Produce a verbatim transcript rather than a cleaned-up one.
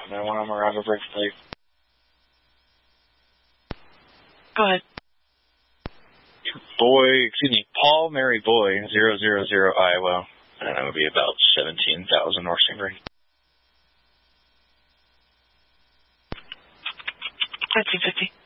And then when I'm around to break plate. Go ahead. Boy, excuse me, Paul Mary Boy, zero zero zero Iowa. And that would be about seventeen thousand North Stingray. fifty fifty.